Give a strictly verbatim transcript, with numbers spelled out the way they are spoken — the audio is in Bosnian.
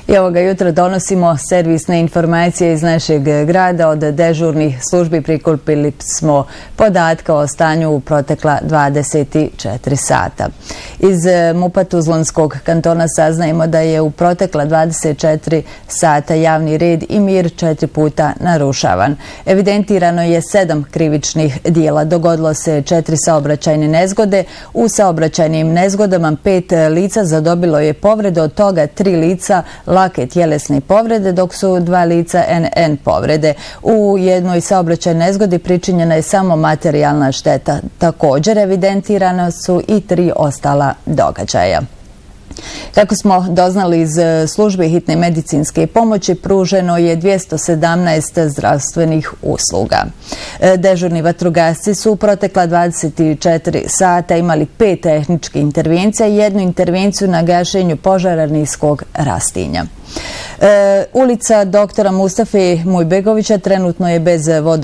I ovoga jutra donosimo servisne informacije iz našeg grada. Od dežurnih službi prikupili smo podatke o stanju u protekla dvadeset četiri sata. Iz MUP-a Tuzlanskog kantona saznajemo da je u protekla dvadeset četiri sata javni red i mir četiri puta narušavan. Evidentirano je sedam krivičnih dijela. Dogodilo se četiri saobraćajne nezgode. U saobraćajnim nezgodama pet lica zadobilo je povrede, od toga tri lica lake tjelesne povrede, dok su dva lica en en povrede. U jednoj saobraćajnoj nezgodi pričinjena je samo materijalna šteta. Također evidentirana su i tri ostala događaja. Kako smo doznali iz službe hitne medicinske pomoći, pruženo je dvjesto sedamnaest zdravstvenih usluga. Dežurni vatrogasci su u protekla dvadeset četiri sata imali pet tehničkih intervencija i jednu intervenciju na gašenju požara niskog rastinja. E, ulica doktora Mustafe Mujbegovića trenutno je bez vodovoda.